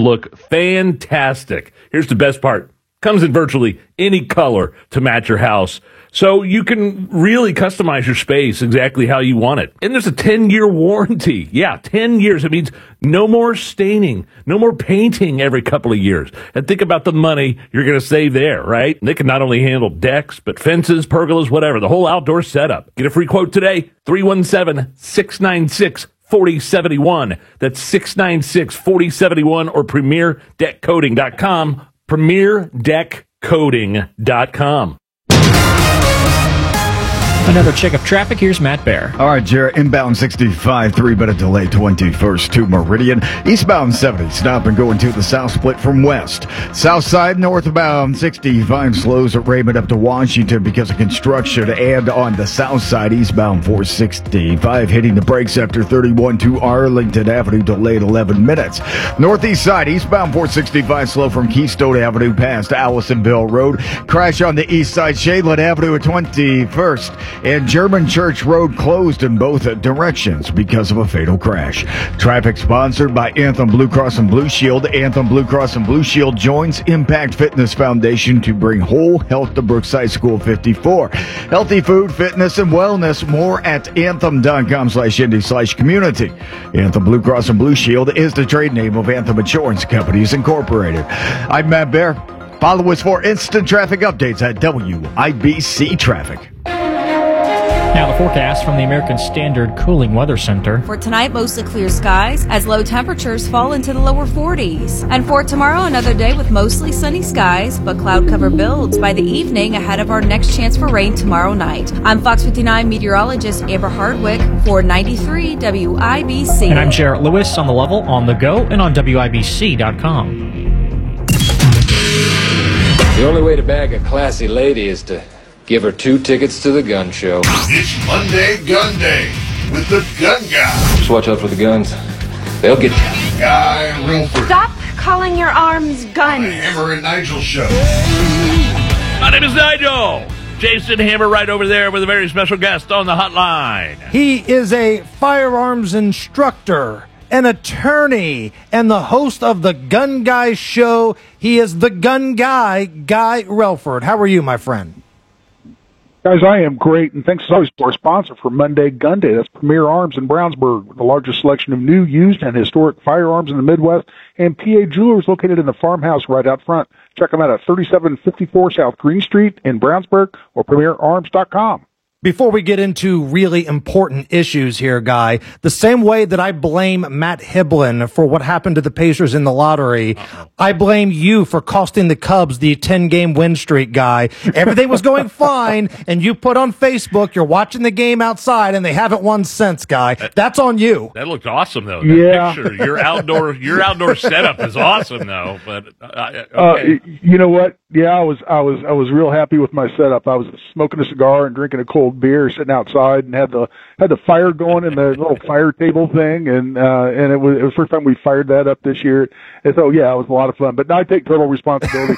look fantastic. Here's the best part. Comes in virtually any color to match your house. So you can really customize your space exactly how you want it. And there's a 10-year warranty. Yeah, 10 years. It means no more staining, no more painting every couple of years. And think about the money you're going to save there, right? They can not only handle decks, but fences, pergolas, whatever, the whole outdoor setup. Get a free quote today, 317-696-4071. That's 696-4071 or PremierDeckCoating.com. PremierDeckCoating.com. Another check of traffic. Here's Matt Bear. All right, Jared. Inbound 65, 3-minute delay, 21st to Meridian. Eastbound 70, stop and go into the south split from west. South side, northbound 65 slows at Raymond up to Washington because of construction. And on the south side, eastbound 465, hitting the brakes after 31 to Arlington Avenue, delayed 11 minutes. Northeast side, eastbound 465 slow from Keystone Avenue past Allisonville Road. Crash on the east side, Shadeland Avenue at 21st. And German Church Road closed in both directions because of a fatal crash. Traffic sponsored by Anthem Blue Cross and Blue Shield. Anthem Blue Cross and Blue Shield joins Impact Fitness Foundation to bring whole health to Brookside School 54. Healthy food, fitness, and wellness. More at anthem.com/indie/community. Anthem Blue Cross and Blue Shield is the trade name of Anthem Insurance Companies Incorporated. I'm Matt Bear. Follow us for instant traffic updates at WIBC Traffic. Now the forecast from the American Standard Cooling Weather Center. For tonight, mostly clear skies as low temperatures fall into the lower 40s. And for tomorrow, another day with mostly sunny skies, but cloud cover builds by the evening ahead of our next chance for rain tomorrow night. I'm Fox 59 meteorologist Amber Hardwick for 93 WIBC. And I'm Jarrett Lewis on the level, on the go, and on WIBC.com. The only way to bag a classy lady is to give her 2 tickets to the gun show. It's Monday Gun Day with the Gun Guy. Just watch out for the guns. They'll get you. Guy Relford. Stop calling your arms guns. Hammer and Nigel Show. My name is Nigel. Jason Hammer right over there with a very special guest on the hotline. He is a firearms instructor, an attorney, and the host of the Gun Guy Show. He is the Gun Guy, Guy Relford. How are you, my friend? Guys, I am great, and thanks as always to our sponsor for Monday Gun Day. That's Premier Arms in Brownsburg, with the largest selection of new, used, and historic firearms in the Midwest, and PA Jewelers located in the farmhouse right out front. Check them out at 3754 South Green Street in Brownsburg or PremierArms.com. Before we get into really important issues here, Guy, the same way that I blame Matt Hiblin for what happened to the Pacers in the lottery, I blame you for costing the Cubs the 10-game win streak, Guy. Everything was going fine, and you put on Facebook, you're watching the game outside, and they haven't won since, Guy. That's on you. That looked awesome, though. Yeah. Picture. Your outdoor setup is awesome, though. But okay. You know what? Yeah, I was real happy with my setup. I was smoking a cigar and drinking a cold beer, sitting outside, and had the fire going in the little fire table thing, and it was the first time we fired that up this year. And so yeah, it was a lot of fun. But now I take total responsibility.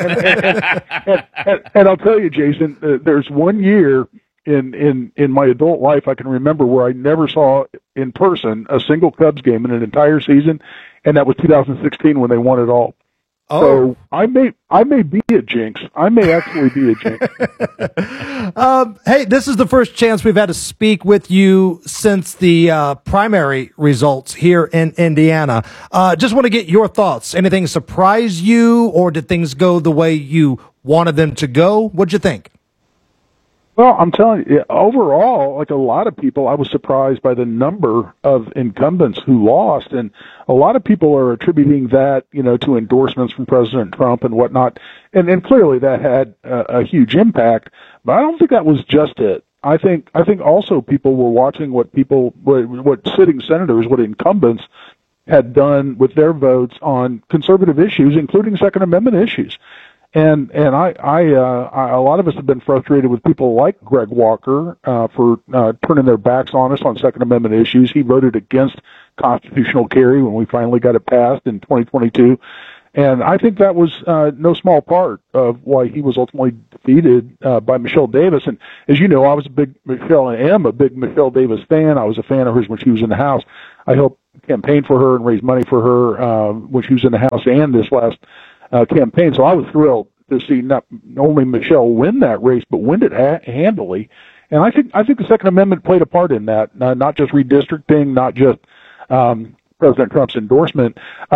and I'll tell you, Jason, there's one year in my adult life I can remember where I never saw in person a single Cubs game in an entire season, and that was 2016 when they won it all. Oh. So I may be a jinx. I may actually be a jinx. Hey, this is the first chance we've had to speak with you since the primary results here in Indiana. Just want to get your thoughts. Anything surprise you, or did things go the way you wanted them to go? What'd you think? Well, I'm telling you, overall, like a lot of people, I was surprised by the number of incumbents who lost, and a lot of people are attributing that, to endorsements from President Trump and whatnot, and clearly that had a huge impact. But I don't think that was just it. I think also people were watching what sitting senators, what incumbents had done with their votes on conservative issues, including Second Amendment issues. And a lot of us have been frustrated with people like Greg Walker for turning their backs on us on Second Amendment issues. He voted against constitutional carry when we finally got it passed in 2022. And I think that was no small part of why he was ultimately defeated by Michelle Davis. And as you know, I was am a big Michelle Davis fan. I was a fan of hers when she was in the House. I helped campaign for her and raise money for her when she was in the House and this last campaign. So I was thrilled to see not only Michelle win that race, but win it handily. And I think the Second Amendment played a part in that, not just redistricting, not just President Trump's endorsement.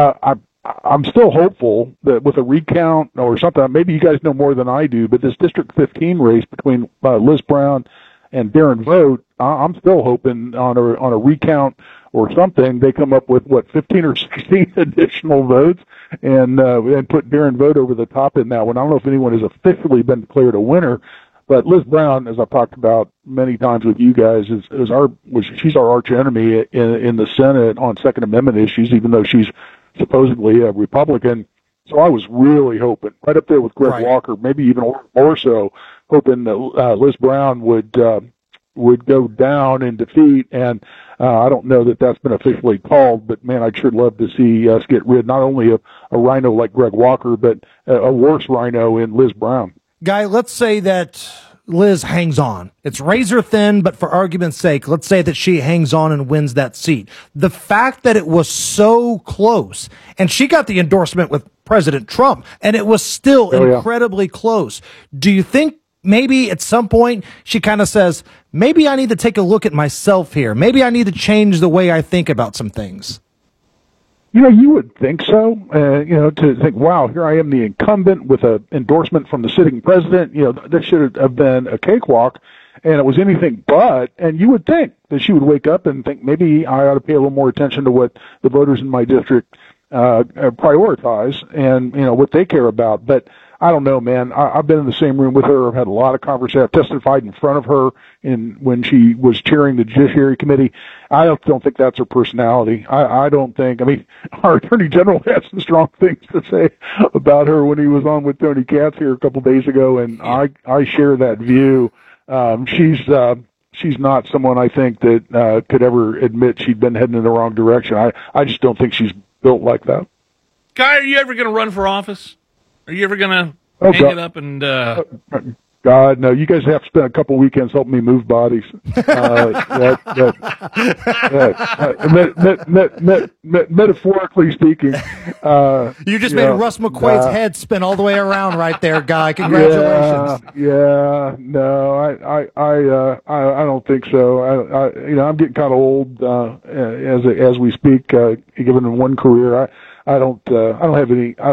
I'm still hopeful that with a recount or something, maybe you guys know more than I do, but this District 15 race between Liz Brown and Darren Vogt, I'm still hoping on a recount or something, they come up with 15 or 16 additional votes and put Darren Vogt over the top in that one. I don't know if anyone has officially been declared a winner, but Liz Brown, as I've talked about many times with you guys, she's our arch enemy in the Senate on Second Amendment issues, even though she's supposedly a Republican. So I was really hoping, right up there with Greg Walker, maybe even more so, hoping that Liz Brown would go down in defeat. And I don't know that that's been officially called, but man, I'd sure love to see us get rid not only of a rhino like Greg Walker, but a worse rhino in Liz Brown. Guy, let's say that Liz hangs on. It's razor thin, but for argument's sake, let's say that she hangs on and wins that seat. The fact that it was so close, and she got the endorsement with President Trump, and it was still incredibly close. Do you think maybe at some point she kind of says, maybe I need to take a look at myself here. Maybe I need to change the way I think about some things? You know, you would think so, to think, wow, here I am, the incumbent with an endorsement from the sitting president. You know, this should have been a cakewalk, and it was anything but. And you would think that she would wake up and think, maybe I ought to pay a little more attention to what the voters in my district prioritize and, what they care about. But I don't know, man. I've been in the same room with her. I've had a lot of conversations. I've testified in front of her when she was chairing the Judiciary Committee. I don't think that's her personality. I don't think. I mean, our Attorney General had some strong things to say about her when he was on with Tony Katz here a couple days ago, and I share that view. She's not someone I think that could ever admit she'd been heading in the wrong direction. I just don't think she's built like that. Guy, are you ever going to run for office? Are you ever going to hang it up and... God, no. You guys have to spend a couple weekends helping me move bodies. Metaphorically speaking. You just made Russ McQuaid's head spin all the way around right there, Guy. Congratulations. No, I don't think so. I'm getting kind of old as we speak. Given one career, I don't have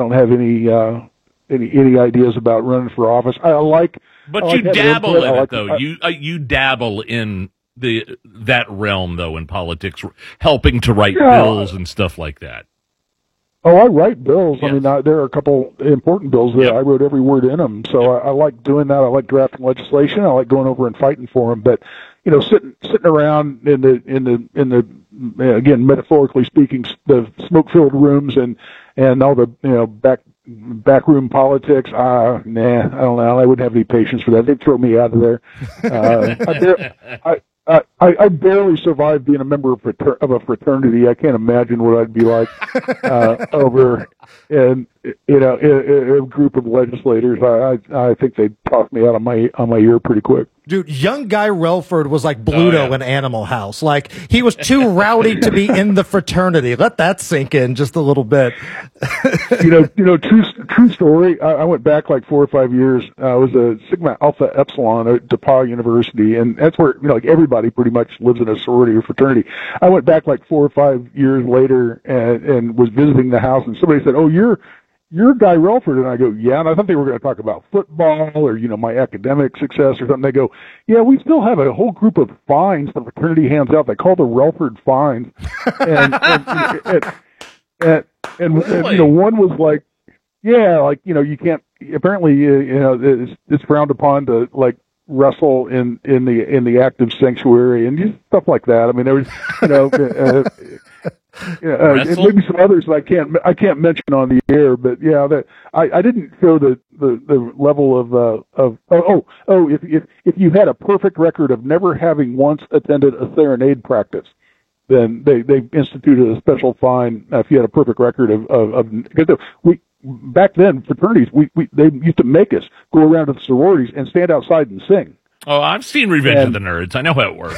any ideas about running for office. But you dabble in it, though. You dabble in that realm, though, in politics, helping to write bills and stuff like that. Oh, I write bills. Yes. I mean, there are a couple important bills that Yep. I wrote every word in them. So I like doing that. I like drafting legislation. I like going over and fighting for them. But sitting around in the again, metaphorically speaking, the smoke-filled rooms and all the backroom politics. Nah, I don't know. I wouldn't have any patience for that. They'd throw me out of there. I barely survived being a member of a fraternity. I can't imagine what I'd be like over in a group of legislators. I think they'd toss me out on my ear pretty quick. Dude, young Guy Relford was like Bluto in Animal House. Like, he was too rowdy to be in the fraternity. Let that sink in just a little bit. True story. I went back like 4 or 5 years. I was a Sigma Alpha Epsilon at DePauw University, and that's where everybody pretty much lives in a sorority or fraternity. I went back like 4 or 5 years later and was visiting the house, and somebody said, "Oh, you're Guy Relford," and I go, "Yeah," and I thought they were going to talk about football or, my academic success or something. They go, "Yeah, we still have a whole group of fines the fraternity hands out. They call the Relford fines." And one was like, you can't, apparently, it's frowned upon to, like, wrestle in the active sanctuary and just stuff like that. I mean, there was, and maybe some others that I can't mention on the air, but I didn't show the level of if you had a perfect record of never having once attended a serenade practice, then they instituted a special fine if you had a perfect record of because back then, fraternities, they used to make us go around to the sororities and stand outside and sing. Oh, I've seen Revenge of the Nerds. I know how it works.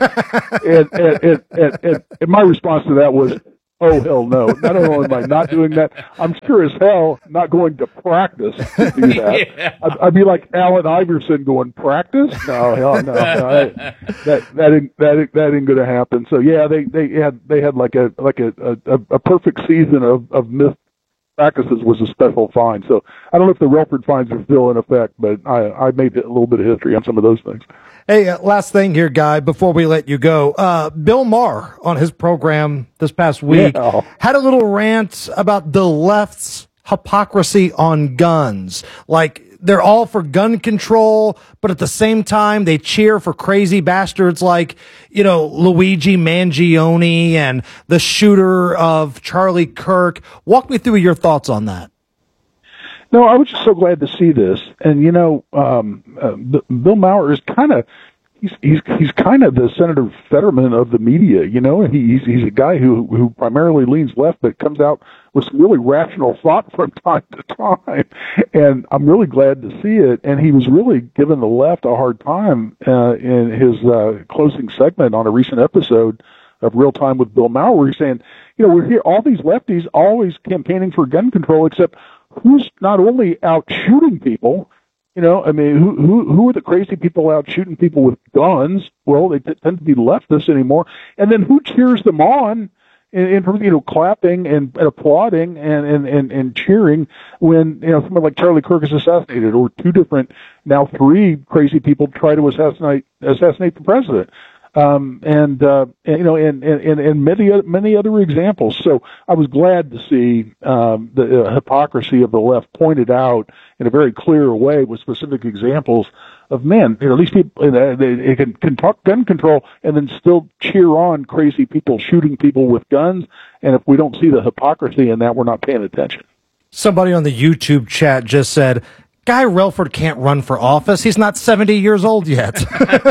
and my response to that was, oh, hell no. Not only am I not doing that, I'm sure as hell not going to practice to do that. Yeah. I'd be like Allen Iverson going, practice? No, hell no. That ain't going to happen. So yeah, they had like a perfect season of missed practices was a special fine. So I don't know if the Relford fines are still in effect, but I made a little bit of history on some of those things. Hey, last thing here, Guy, before we let you go. Bill Maher on his program this past week had a little rant about the left's hypocrisy on guns. Like, they're all for gun control, but at the same time, they cheer for crazy bastards like, Luigi Mangione and the shooter of Charlie Kirk. Walk me through your thoughts on that. No, I was just so glad to see this. And, Bill Maher is kind of, he's kind of the Senator Fetterman of the media, he's a guy who primarily leans left, but comes out with some really rational thought from time to time. And I'm really glad to see it. And he was really giving the left a hard time, in his, closing segment on a recent episode of Real Time with Bill Maher, where he's saying, we're here, all these lefties always campaigning for gun control, except who's not only out shooting people, who are the crazy people out shooting people with guns? Well, they tend to be leftists anymore. And then who cheers them on in terms of, clapping and applauding and cheering when, someone like Charlie Kirk is assassinated, or now three crazy people try to assassinate the president. And many other examples. So I was glad to see the hypocrisy of the left pointed out in a very clear way with specific examples of these people they can talk gun control and then still cheer on crazy people shooting people with guns. And if we don't see the hypocrisy in that, we're not paying attention. Somebody on the YouTube chat just said, Guy Relford can't run for office. He's not 70 years old yet.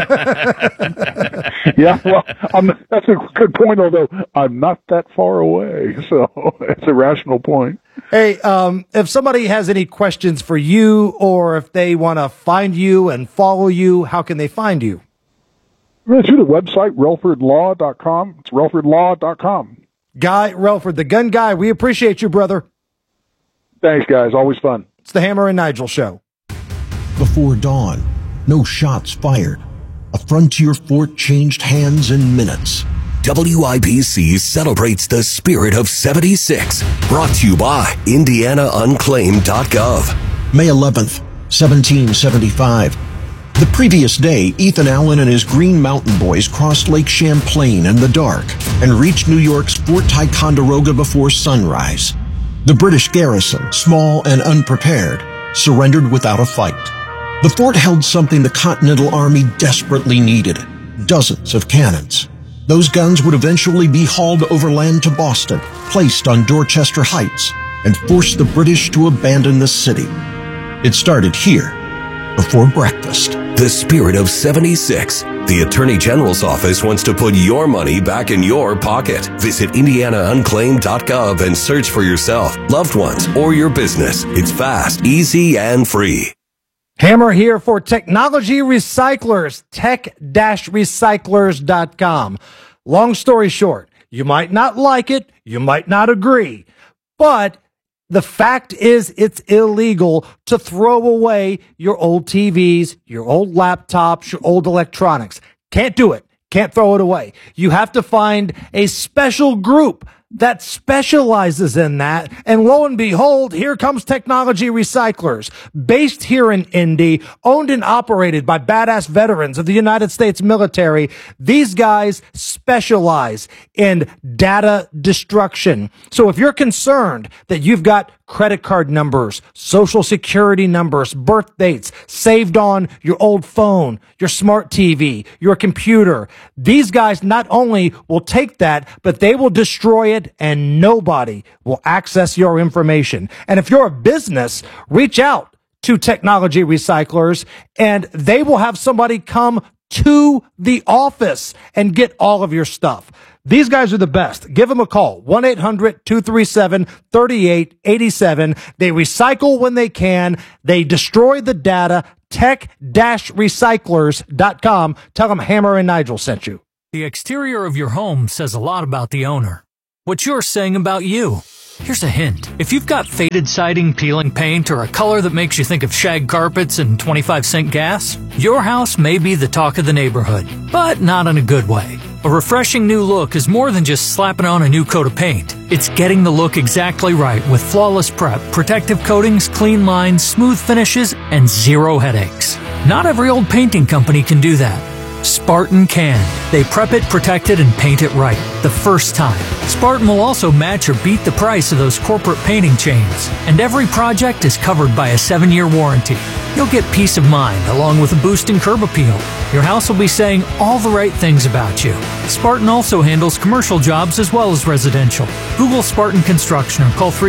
Yeah, well, that's a good point, although I'm not that far away. So it's a rational point. Hey, if somebody has any questions for you, or if they want to find you and follow you, how can they find you? Through the website, relfordlaw.com. It's relfordlaw.com. Guy Relford, the gun guy, we appreciate you, brother. Thanks, guys. Always fun. It's the Hammer and Nigel Show. Before dawn, no shots fired. A frontier fort changed hands in minutes. WIBC celebrates the spirit of 76. Brought to you by IndianaUnclaimed.gov. May 11th, 1775. The previous day, Ethan Allen and his Green Mountain Boys crossed Lake Champlain in the dark and reached New York's Fort Ticonderoga before sunrise. The British garrison, small and unprepared, surrendered without a fight. The fort held something the Continental Army desperately needed: dozens of cannons. Those guns would eventually be hauled overland to Boston, placed on Dorchester Heights, and force the British to abandon the city. It started here, before breakfast. The spirit of 76. The Attorney General's office wants to put your money back in your pocket. Visit IndianaUnclaimed.gov and search for yourself, loved ones, or your business. It's fast, easy, and free. Hammer here for Technology Recyclers, tech-recyclers.com. Long story short, you might not like it, you might not agree, but the fact is it's illegal to throw away your old TVs, your old laptops, your old electronics. Can't do it. Can't throw it away. You have to find a special group that specializes in that. And lo and behold, here comes Technology Recyclers, based here in Indy, owned and operated by badass veterans of the United States military. These guys specialize in data destruction. So if you're concerned that you've got credit card numbers, social security numbers, birth dates saved on your old phone, your smart TV, your computer, these guys not only will take that, but they will destroy it, and nobody will access your information. And if you're a business, reach out to Technology Recyclers, and they will have somebody come to the office and get all of your stuff. These guys are the best. Give them a call. 1-800-237-3887. They recycle when they can. They destroy the data. Tech-recyclers.com. Tell them Hammer and Nigel sent you. The exterior of your home says a lot about the owner. What you're saying about you. Here's a hint. If you've got faded siding, peeling paint, or a color that makes you think of shag carpets and 25-cent gas, your house may be the talk of the neighborhood, but not in a good way. A refreshing new look is more than just slapping on a new coat of paint. It's getting the look exactly right with flawless prep, protective coatings, clean lines, smooth finishes, and zero headaches. Not every old painting company can do that. Spartan can. They prep it, protect it, and paint it right the first time. Spartan will also match or beat the price of those corporate painting chains. And every project is covered by a 7-year warranty. You'll get peace of mind along with a boost in curb appeal. Your house will be saying all the right things about you. Spartan also handles commercial jobs as well as residential. Google Spartan Construction or call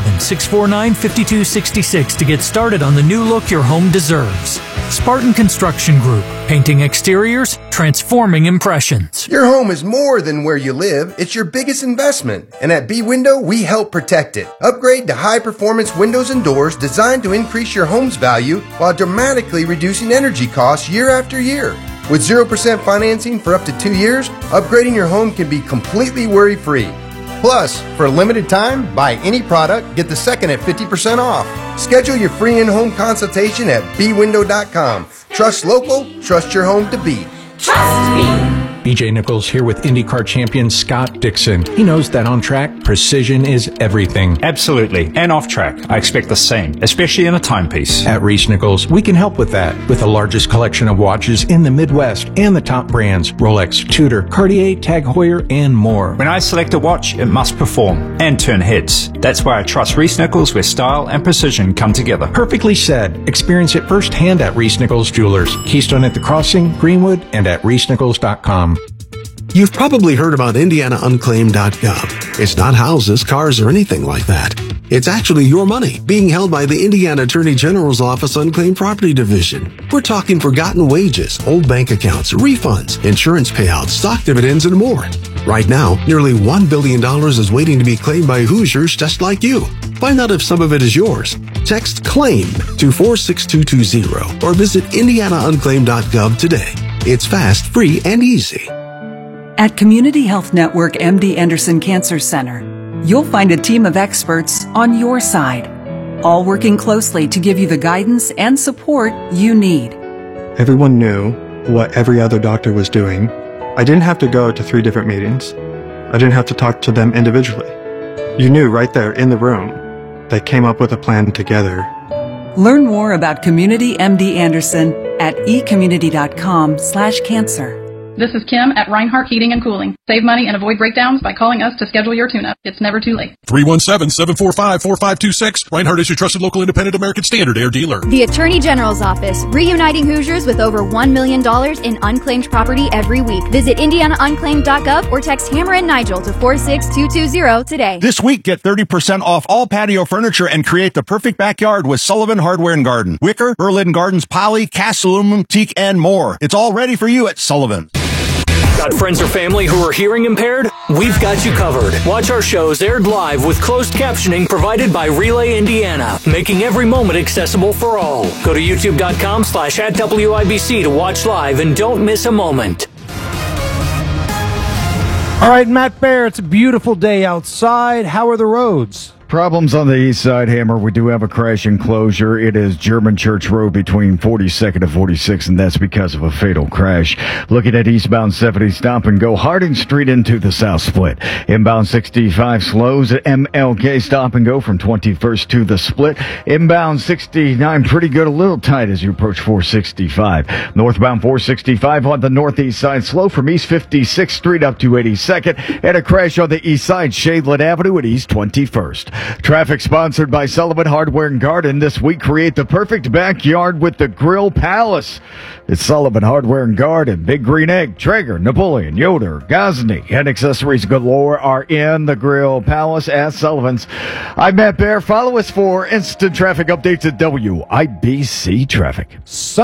317-649-5266 to get started on the new look your home deserves. Spartan Construction Group. Painting exteriors, transforming impressions. Your home is more than where you live. It's your biggest investment. And at B-Window, we help protect it. Upgrade to high-performance windows and doors designed to increase your home's value while dramatically reducing energy costs year after year. With 0% financing for up to 2 years, upgrading your home can be completely worry-free. Plus, for a limited time, buy any product, get the second at 50% off. Schedule your free in-home consultation at bwindow.com. Trust local, trust your home to be. Trust me. BJ Nichols here with IndyCar champion Scott Dixon. He knows that on track, precision is everything. Absolutely. And off track, I expect the same, especially in a timepiece. At Reese Nichols, we can help with that. With the largest collection of watches in the Midwest and the top brands, Rolex, Tudor, Cartier, Tag Heuer, and more. When I select a watch, it must perform and turn heads. That's why I trust Reese Nichols, where style and precision come together. Perfectly said. Experience it firsthand at Reese Nichols Jewelers, Keystone at the Crossing, Greenwood, and at ReeseNichols.com. You've probably heard about IndianaUnclaimed.gov. It's not houses, cars, or anything like that. It's actually your money being held by the Indiana Attorney General's Office Unclaimed Property Division. We're talking forgotten wages, old bank accounts, refunds, insurance payouts, stock dividends, and more. Right now, nearly $1 billion is waiting to be claimed by Hoosiers just like you. Find out if some of it is yours. Text CLAIM to 46220 or visit IndianaUnclaimed.gov today. It's fast, free, and easy. At Community Health Network MD Anderson Cancer Center, you'll find a team of experts on your side, all working closely to give you the guidance and support you need. Everyone knew what every other doctor was doing. I didn't have to go to 3 different meetings. I didn't have to talk to them individually. You knew right there in the room. They came up with a plan together. Learn more about Community MD Anderson at ecommunity.com/cancer. This is Kim at Reinhardt Heating and Cooling. Save money and avoid breakdowns by calling us to schedule your tune-up. It's never too late. 317-745-4526. Reinhardt is your trusted local independent American Standard Air dealer. The Attorney General's Office, reuniting Hoosiers with over $1 million in unclaimed property every week. Visit IndianaUnclaimed.gov or text Hammer and Nigel to 46220 today. This week, get 30% off all patio furniture and create the perfect backyard with Sullivan Hardware and Garden. Wicker, Berlin Gardens, poly, cast aluminum, teak, and more. It's all ready for you at Sullivan. Got friends or family who are hearing impaired? We've got you covered. Watch our shows aired live with closed captioning provided by Relay Indiana, making every moment accessible for all. Go to youtube.com/@WIBC to watch live and don't miss a moment. All right, Matt Bear, it's a beautiful day outside. How are the roads? Problems on the east side, Hammer. We do have a crash enclosure. It is German Church Road between 42nd and 46th, and that's because of a fatal crash. Looking at eastbound 70, stop and go Harding Street into the south split. Inbound 65 slows at MLK, stop and go from 21st to the split. Inbound 69 pretty good, a little tight as you approach 465. Northbound 465 on the northeast side, slow from East 56th Street up to 82nd, and a crash on the east side, Shadeland Avenue at East 21st. Traffic sponsored by Sullivan Hardware and Garden. This week, create the perfect backyard with the Grill Palace. It's Sullivan Hardware and Garden. Big Green Egg, Traeger, Napoleon, Yoder, Gosney, and accessories galore are in the Grill Palace at Sullivan's. I'm Matt Bear. Follow us for instant traffic updates at WIBC Traffic.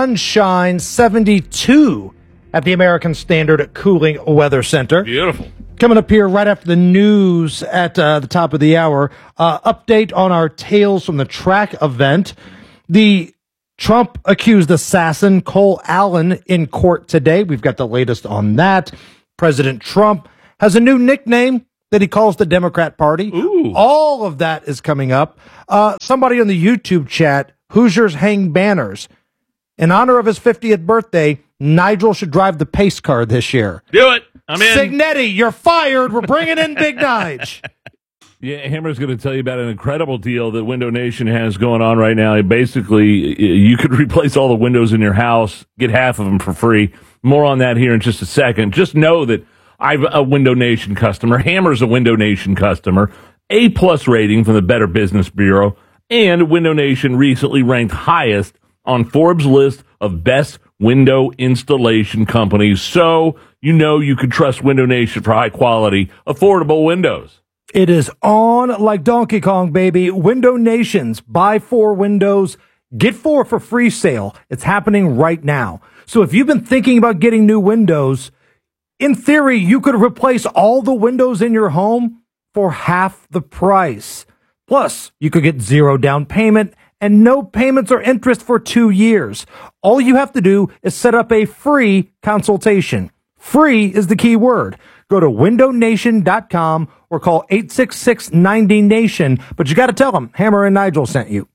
Sunshine 72 at the American Standard Cooling Weather Center. Beautiful. Coming up here right after the news at the top of the hour, update on our Tales from the Track event. The Trump accused assassin Cole Allen in court today. We've got the latest on that. President Trump has a new nickname that he calls the Democrat Party. Ooh. All of that is coming up. Somebody on the YouTube chat, Hoosiers hang banners. In honor of his 50th birthday, Nigel should drive the pace car this year. Do it. I'm in. Signetti, you're fired. We're bringing in Big Nige. Yeah, Hammer's going to tell you about an incredible deal that Window Nation has going on right now. Basically, you could replace all the windows in your house, get half of them for free. More on that here in just a second. Just know that I'm a Window Nation customer. Hammer's a Window Nation customer. A+ rating from the Better Business Bureau. And Window Nation recently ranked highest on Forbes' list of best window installation companies. So you know you can trust Window Nation for high quality, affordable windows. It is on like Donkey Kong, baby. Window Nation's buy 4 windows, get 4 for free sale. It's happening right now. So if you've been thinking about getting new windows, in theory, you could replace all the windows in your home for half the price. Plus, you could get 0 down payment and no payments or interest for 2 years. All you have to do is set up a free consultation. Free is the key word. Go to windownation.com or call 866-90-NATION. But you got to tell them Hammer and Nigel sent you.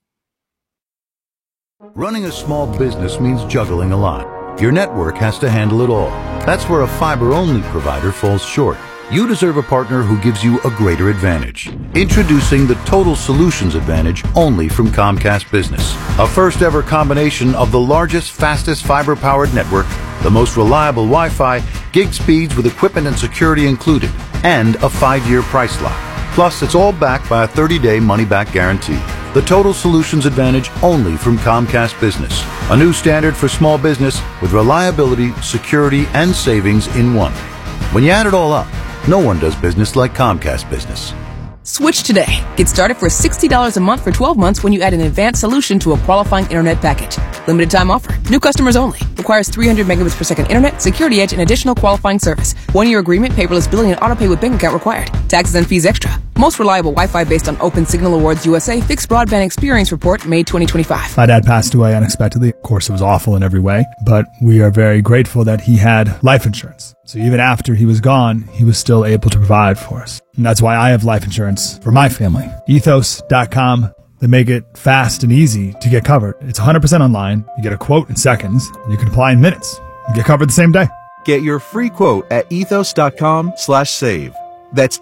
Running a small business means juggling a lot. Your network has to handle it all. That's where a fiber-only provider falls short. You deserve a partner who gives you a greater advantage. Introducing the Total Solutions Advantage only from Comcast Business. A first-ever combination of the largest, fastest fiber-powered network, the most reliable Wi-Fi, gig speeds with equipment and security included, and a 5-year price lock. Plus, it's all backed by a 30-day money-back guarantee. The Total Solutions Advantage only from Comcast Business. A new standard for small business with reliability, security, and savings in one. When you add it all up, no one does business like Comcast Business. Switch today. Get started for $60 a month for 12 months when you add an advanced solution to a qualifying internet package. Limited time offer. New customers only. Requires 300 megabits per second internet, security edge, and additional qualifying service. 1-year agreement, paperless billing, and autopay with bank account required. Taxes and fees extra. Most reliable Wi-Fi based on Open Signal Awards USA Fixed Broadband Experience Report, May 2025. My dad passed away unexpectedly. Of course, it was awful in every way, but we are very grateful that he had life insurance. So even after he was gone, he was still able to provide for us. And that's why I have life insurance for my family. Ethos.com. They make it fast and easy to get covered. It's 100% online. You get a quote in seconds. You can apply in minutes. You get covered the same day. Get your free quote at ethos.com/save. That's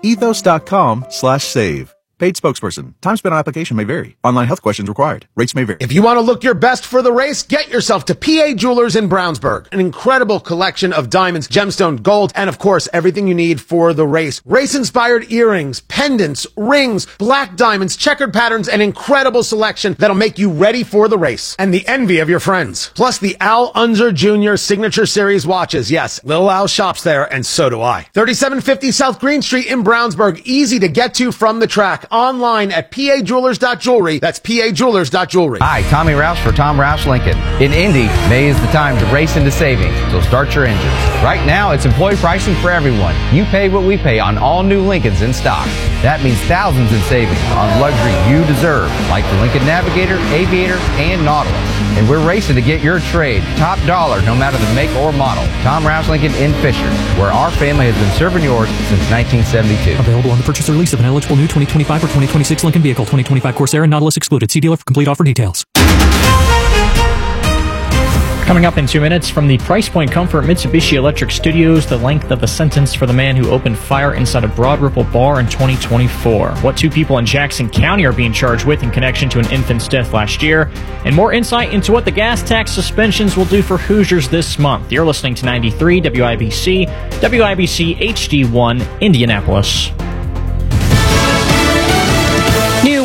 ethos.com/save. Paid spokesperson. Time spent on application may vary. Online health questions required. Rates may vary. If you want to look your best for the race, get yourself to PA Jewelers in Brownsburg. An incredible collection of diamonds, gemstone, gold, and of course, everything you need for the race. Race-inspired earrings, pendants, rings, black diamonds, checkered patterns, an incredible selection that'll make you ready for the race. And the envy of your friends. Plus the Al Unser Jr. Signature Series watches. Yes, Little Al shops there, and so do I. 3750 South Green Street in Brownsburg. Easy to get to from the track. Online at pajewelers.jewelry. That's pajewelers.jewelry. Hi, Tommy Rouse for Tom Rouse Lincoln. In Indy, May is the time to race into savings, so start your engines. Right now, it's employee pricing for everyone. You pay what we pay on all new Lincolns in stock. That means thousands in savings on luxury you deserve, like the Lincoln Navigator, Aviator, and Nautilus. And we're racing to get your trade top dollar no matter the make or model. Tom Rouse Lincoln in Fisher, where our family has been serving yours since 1972. Available on the purchase or lease of an eligible new 2025 or 2026 Lincoln vehicle. 2025 Corsair and Nautilus excluded. See dealer for complete offer details. Coming up in 2 minutes, from the Price Point Comfort Mitsubishi Electric Studios, the length of the sentence for the man who opened fire inside a Broad Ripple bar in 2024. What 2 people in Jackson County are being charged with in connection to an infant's death last year. And more insight into what the gas tax suspensions will do for Hoosiers this month. You're listening to 93 WIBC, WIBC HD1, Indianapolis. New warnings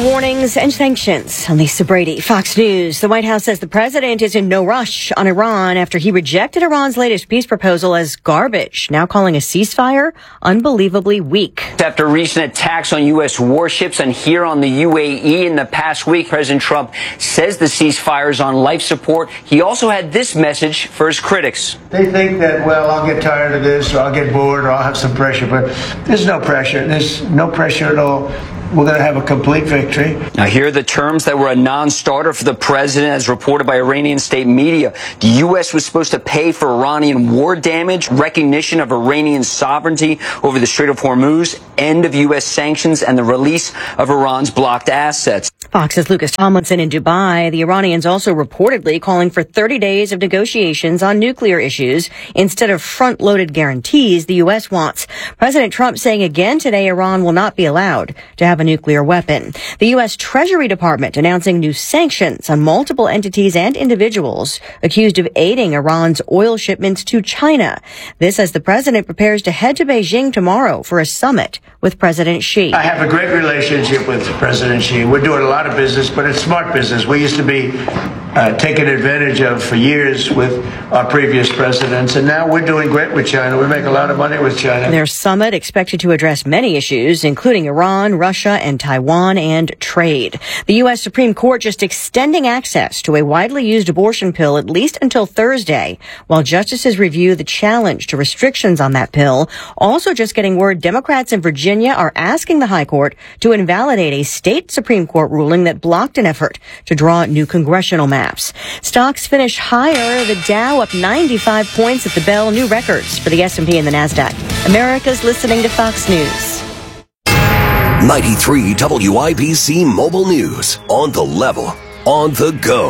Iran's and sanctions. I'm Lisa Brady, Fox News. The White House says the president is in no rush on Iran after he rejected Iran's latest peace proposal as garbage, now calling a ceasefire unbelievably weak. After recent attacks on U.S. warships and here on the UAE in the past week, President Trump says the ceasefire is on life support. He also had this message for his critics. They think that, well, I'll get tired of this, or I'll get bored, or I'll have some pressure, but there's no pressure. There's no pressure at all. We're going to have a complete victory. Now, here are the terms that were a non-starter for the president, as reported by Iranian state media. The U.S. was supposed to pay for Iranian war damage, recognition of Iranian sovereignty over the Strait of Hormuz, end of U.S. sanctions, and the release of Iran's blocked assets. Fox's Lucas Tomlinson in Dubai. The Iranians also reportedly calling for 30 days of negotiations on nuclear issues instead of front-loaded guarantees the U.S. wants. President Trump saying again today Iran will not be allowed to have a nuclear weapon. The U.S. Treasury Department announcing new sanctions on multiple entities and individuals accused of aiding Iran's oil shipments to China. This as the president prepares to head to Beijing tomorrow for a summit with President Xi. I have a great relationship with President Xi. We're doing a lot of business, but it's smart business. We used to be taken advantage of for years with our previous presidents, and now we're doing great with China. We make a lot of money with China. Their summit expected to address many issues, including Iran, Russia, and Taiwan, and trade. The U.S. Supreme Court just extending access to a widely used abortion pill at least until Thursday, while justices review the challenge to restrictions on that pill. Also just getting word Democrats in Virginia are asking the High Court to invalidate a state Supreme Court ruling that blocked an effort to draw new congressional maps. Stocks finish higher. The Dow up 95 points at the bell. New records for the S&P and the NASDAQ. America's listening to Fox News. 93 WIBC Mobile News. On the level. On the go.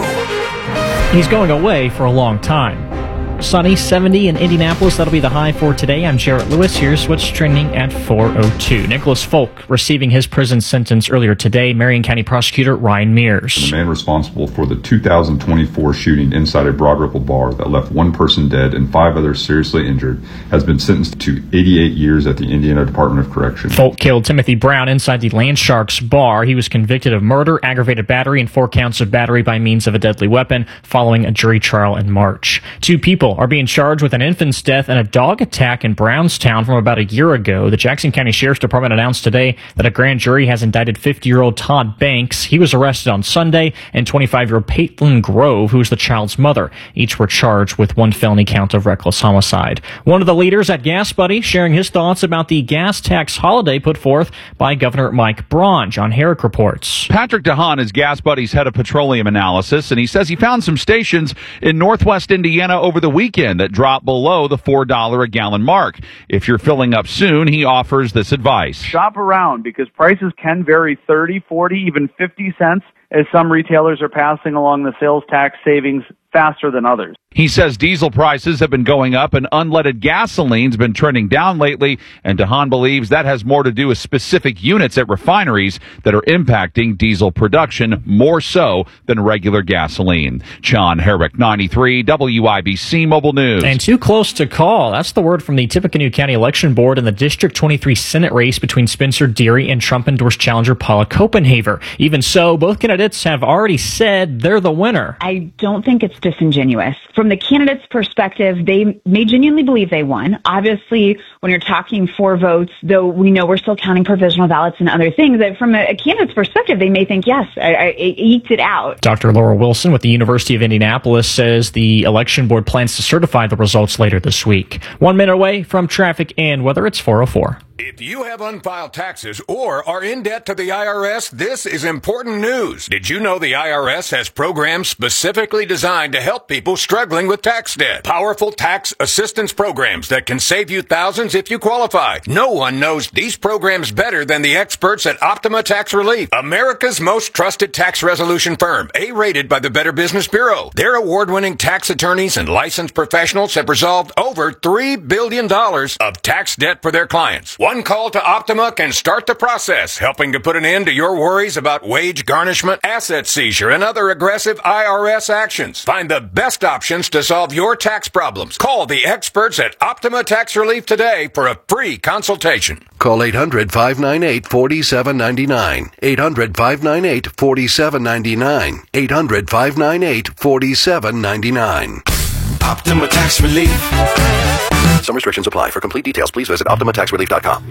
He's going away for a long time. Sunny, 70 in Indianapolis. That'll be the high for today. I'm Jarrett Lewis. Here's what's trending at 4:02. Nicholas Folk receiving his prison sentence earlier today. Marion County Prosecutor Ryan Mears. The man responsible for the 2024 shooting inside a Broad Ripple bar that left one person dead and 5 others seriously injured has been sentenced to 88 years at the Indiana Department of Correction. Folk killed Timothy Brown inside the Land Sharks bar. He was convicted of murder, aggravated battery, and 4 counts of battery by means of a deadly weapon following a jury trial in March. 2 people are being charged with an infant's death and a dog attack in Brownstown from about a year ago. The Jackson County Sheriff's Department announced today that a grand jury has indicted 50-year-old Todd Banks. He was arrested on Sunday, and 25-year-old Paitlin Grove, who is the child's mother. Each were charged with 1 felony count of reckless homicide. One of the leaders at Gas Buddy sharing his thoughts about the gas tax holiday put forth by Governor Mike Braun. John Herrick reports. Patrick DeHaan is Gas Buddy's head of petroleum analysis, and he says he found some stations in northwest Indiana over the weekend that drop below the $4 a gallon mark. If you're filling up soon, he offers this advice. Shop around because prices can vary 30, 40, even 50 cents as some retailers are passing along the sales tax savings faster than others. He says diesel prices have been going up and unleaded gasoline's been trending down lately, and DeHaan believes that has more to do with specific units at refineries that are impacting diesel production more so than regular gasoline. John Herrick, 93 WIBC Mobile News. And too close to call. That's the word from the Tippecanoe County Election Board in the District 23 Senate race between Spencer Deary and Trump-endorsed challenger Paula Copenhaver. Even so, both candidates have already said they're the winner. I don't think it's disingenuous. From the candidate's perspective, they may genuinely believe they won. Obviously, when you're talking 4 votes, though we know we're still counting provisional ballots and other things, that from a candidate's perspective, they may think, yes, I eked it out. Dr. Laura Wilson with the University of Indianapolis says the election board plans to certify the results later this week. 1 minute away from traffic and weather, it's 4:04. If you have unfiled taxes or are in debt to the IRS, this is important news. Did you know the IRS has programs specifically designed to help people struggling with tax debt? Powerful tax assistance programs that can save you thousands if you qualify. No one knows these programs better than the experts at Optima Tax Relief, America's most trusted tax resolution firm, A-rated by the Better Business Bureau. Their award-winning tax attorneys and licensed professionals have resolved over $3 billion of tax debt for their clients. One call to Optima can start the process, helping to put an end to your worries about wage garnishment, asset seizure, and other aggressive IRS actions. Find the best options to solve your tax problems. Call the experts at Optima Tax Relief today for a free consultation. Call 800-598-4799. 800-598-4799. 800-598-4799. Optima Tax Relief. Some restrictions apply. For complete details, please visit OptimaTaxRelief.com.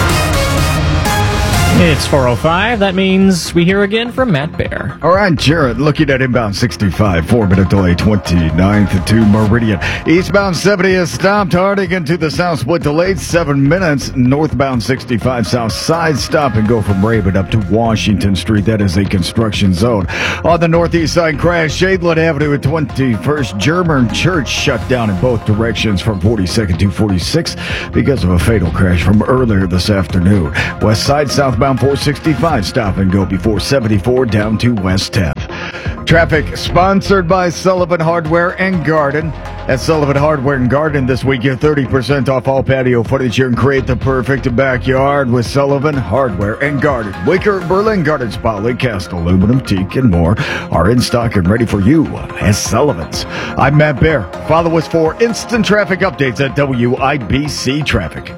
It's 4:05. That means we hear again from Matt Bear. All right, Jared, looking at inbound 65, 4-minute delay, 29th to Meridian. Eastbound 70 is stopped, Harding into the South Split delayed 7 minutes. Northbound 65 South Side stop and go from Raven up to Washington Street. That is a construction zone. On the northeast side, crash, Shadeland Avenue at 21st. German Church shut down in both directions from 42nd to 46 because of a fatal crash from earlier this afternoon. West side southbound 465 stop and go before 74 down to West 10th. Traffic sponsored by Sullivan Hardware and Garden. At Sullivan Hardware and Garden this week, get 30% off all patio furniture and create the perfect backyard with Sullivan Hardware and Garden. Wicker, Berlin Garden Spa, Lake Cast, aluminum, teak, and more are in stock and ready for you at Sullivan's. I'm Matt Bear. Follow us for instant traffic updates at WIBC Traffic.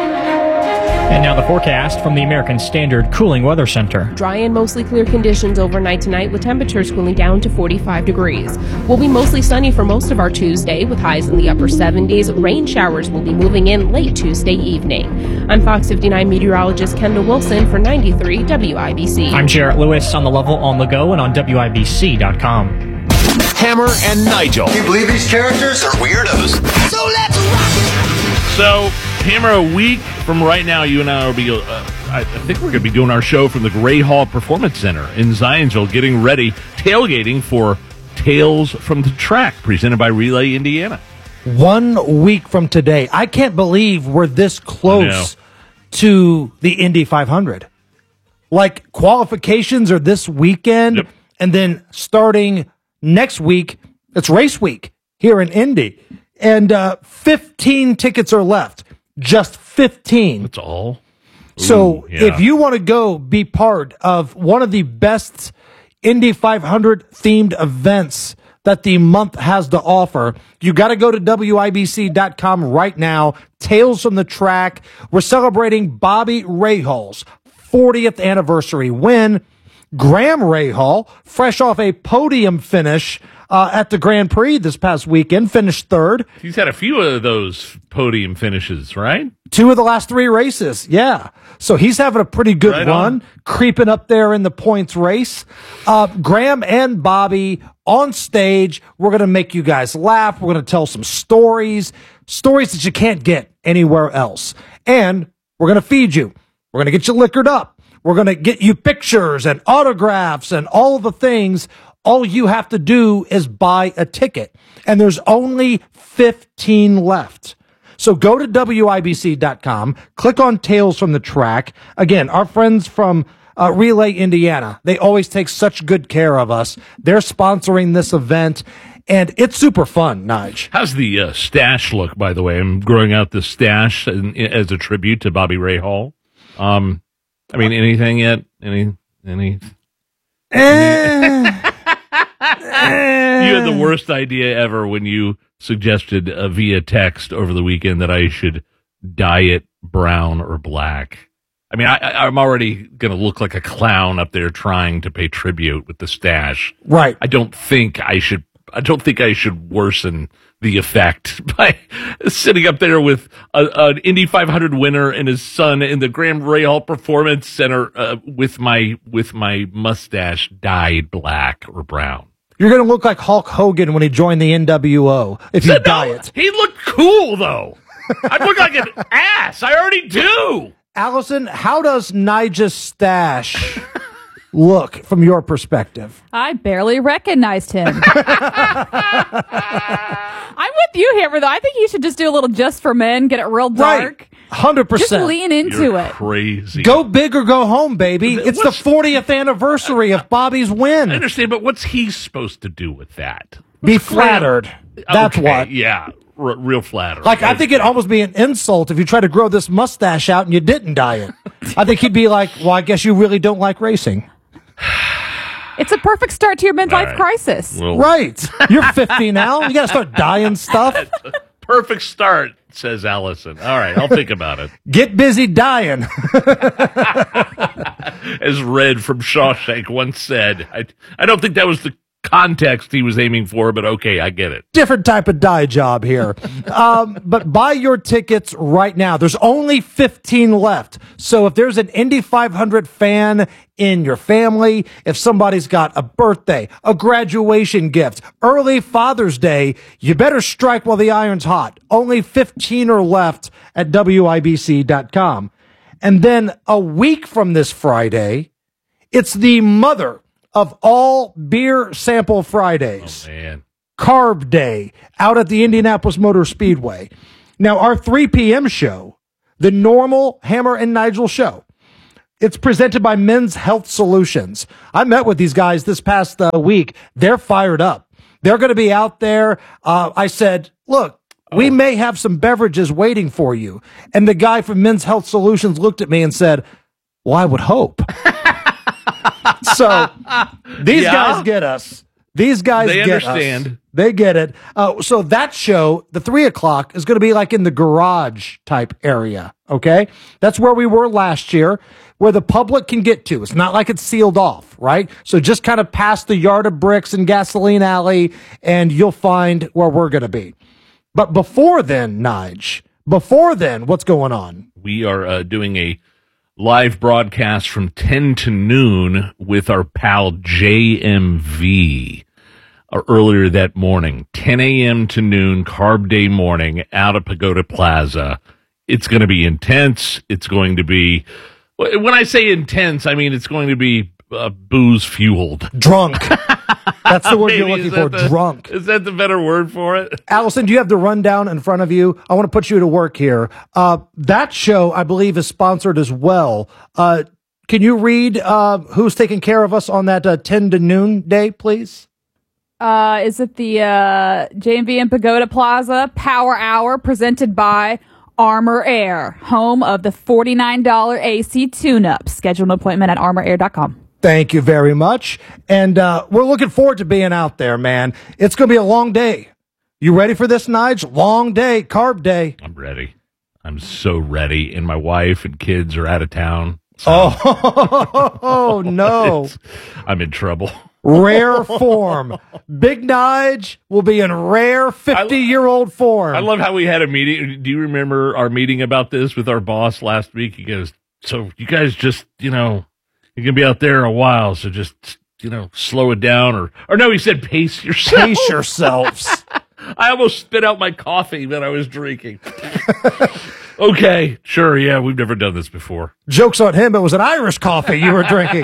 And now the forecast from the American Standard Cooling Weather Center. Dry and mostly clear conditions overnight tonight with temperatures cooling down to 45 degrees. We'll be mostly sunny for most of our Tuesday with highs in the upper 70s. Rain showers will be moving in late Tuesday evening. I'm Fox 59 meteorologist Kendall Wilson for 93 WIBC. I'm Jarrett Lewis on the level on the go and on WIBC.com. Hammer and Nigel. Can you believe these characters are weirdos? So let's rock it! So, Hammer, a week from right now, you and I will be, I think we're going to be doing our show from the Gray Hall Performance Center in Zionsville, getting ready, tailgating for Tales from the Track, presented by Relay Indiana. 1 week from today. I can't believe we're this close to the Indy 500. Like, qualifications are this weekend, and then starting next week, it's race week here in Indy. And 15 tickets are left. Just 15. That's all. So if you want to go be part of one of the best Indy 500 themed events that the month has to offer, you got to go to WIBC.com right now. Tales from the Track. We're celebrating Bobby Rahal's 40th anniversary win. Graham Rahal, fresh off a podium finish at the Grand Prix this past weekend, finished third. He's had a few of those podium finishes, right? 2 of the last 3 races, yeah. So he's having a pretty good run, creeping up there in the points race. Graham and Bobby on stage. We're going to make you guys laugh. We're going to tell some stories that you can't get anywhere else. And we're going to feed you. We're going to get you liquored up. We're going to get you pictures and autographs and all the things. All you have to do is buy a ticket. And there's only 15 left. So go to WIBC.com, click on Tales from the Track. Again, our friends from Relay Indiana, they always take such good care of us. They're sponsoring this event, and it's super fun, Nige. How's the stash look, by the way? I'm growing out the stash as a tribute to Bobby Rahal. I mean, anything yet? Any? You had the worst idea ever when you suggested via text over the weekend that I should dye it brown or black. I mean, I'm already going to look like a clown up there trying to pay tribute with the stash. Right. I don't think I should worsen the effect by sitting up there with an Indy 500 winner and his son in the Graham Rahal Performance Center with my mustache dyed black or brown. You're going to look like Hulk Hogan when he joined the NWO if you dye it. He looked cool, though. I look like an ass. I already do. Allison, how does Nigel's stash look from your perspective? I barely recognized him. I'm with you, Hammer, though. I think you should just do a little Just for Men, get it real dark. Right. 100%. Just lean into You're it. Crazy. Go big or go home, baby. It's the 40th anniversary of Bobby's win. I understand, but what's he supposed to do with that? Be flattered. That's okay, what. Yeah, real flattered. Like, I think it'd almost be an insult if you try to grow this mustache out and you didn't dye it. I think he'd be like, well, I guess you really don't like racing. It's a perfect start to your midlife crisis. Well, Right. You're 50 now. You got to start dyeing stuff. perfect start, says Allison. All right, I'll think about it. Get busy dying. As Red from Shawshank once said. I don't think that was the context he was aiming for, but okay, I get it. Different type of dye job here. But buy your tickets right now. There's only 15 left. So if there's an Indy 500 fan in your family, if somebody's got a birthday, a graduation gift, early Father's Day, you better strike while the iron's hot. Only 15 are left at WIBC.com. And then a week from this Friday, it's the mother of all beer sample Fridays. Oh, man. Carb Day out at the Indianapolis Motor Speedway. Now, our 3 p.m. show, the normal Hammer and Nigel show, it's presented by Men's Health Solutions. I met with these guys this past week. They're fired up. They're going to be out there. I said, look, we may have some beverages waiting for you. And the guy from Men's Health Solutions looked at me and said, well, I would hope. So these guys get us. These guys They get understand. us. They get it. So that show, the 3 o'clock, is going to be like in the garage type area. Okay. That's where we were last year, where the public can get to. It's not like it's sealed off, right? So just kind of past the Yard of Bricks and Gasoline Alley, and you'll find where we're going to be. But before then, Nige, what's going on? We are doing a live broadcast from 10 to noon with our pal JMV earlier that morning. 10 a.m. to noon, Carb Day morning, out of Pagoda Plaza. It's going to be intense. It's going to be, when I say intense, I mean it's going to be booze-fueled. Drunk. That's the word you're looking for, drunk. Is that the better word for it? Allison, do you have the rundown in front of you? I want to put you to work here. That show, I believe, is sponsored as well. Can you read who's taking care of us on that 10 to noon day, please? Is it the JMV and Pagoda Plaza Power Hour presented by Armor Air, home of the $49 AC tune-up? Schedule an appointment at armorair.com. Thank you very much. And we're looking forward to being out there, man. It's going to be a long day. You ready for this, Nige? Long day, Carb Day. I'm ready. I'm so ready. And my wife and kids are out of town. So Oh, no. I'm in trouble. Rare form. Big Nige will be in rare 50-year-old form. I love how we had a meeting. Do you remember our meeting about this with our boss last week? He goes, so you guys just, you're going to be out there a while, so just, slow it down. Or no, he said pace yourself. Pace yourselves. I almost spit out my coffee that I was drinking. Okay, sure, yeah, we've never done this before. Joke's on him. It was an Irish coffee you were drinking.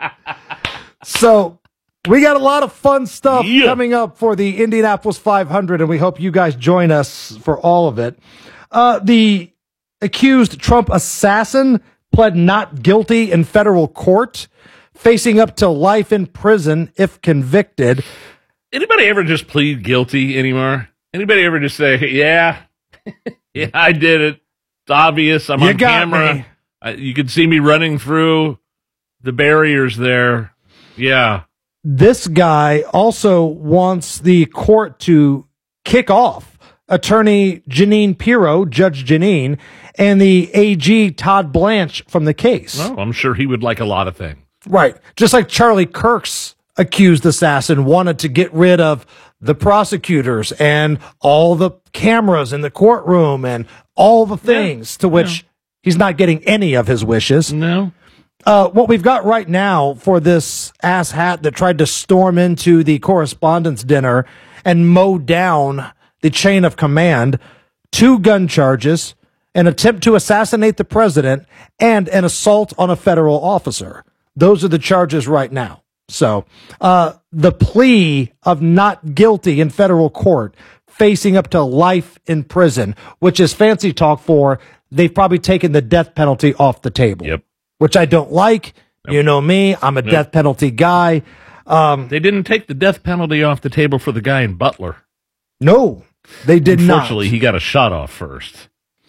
So we got a lot of fun stuff coming up for the Indianapolis 500, and we hope you guys join us for all of it. The accused Trump assassin pled not guilty in federal court, facing up to life in prison if convicted. Anybody ever just plead guilty anymore? Anybody ever just say, yeah, I did it. It's obvious. I'm on camera. You can see me running through the barriers there. Yeah. This guy also wants the court to kick off attorney Jeanine Pirro, Judge Jeanine, and the AG Todd Blanche from the case. Well, I'm sure he would like a lot of things. Right. Just like Charlie Kirk's accused assassin wanted to get rid of the prosecutors and all the cameras in the courtroom and all the things to which he's not getting any of his wishes. No. What we've got right now for this asshat that tried to storm into the correspondence dinner and mow down the chain of command, 2 gun charges, an attempt to assassinate the president, and an assault on a federal officer. Those are the charges right now. So, the plea of not guilty in federal court, facing up to life in prison, which is fancy talk for they've probably taken the death penalty off the table. Yep. Which I don't like. Nope. You know me, I'm a death penalty guy. They didn't take the death penalty off the table for the guy in Butler. No. They did not. Unfortunately, he got a shot off first.